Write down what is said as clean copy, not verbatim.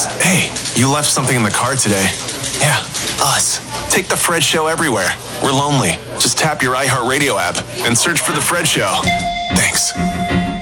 Hey, you left something in the car today. Yeah, us. Take The Fred Show everywhere. We're lonely. Just tap your iHeartRadio app and search for The Fred Show. Thanks.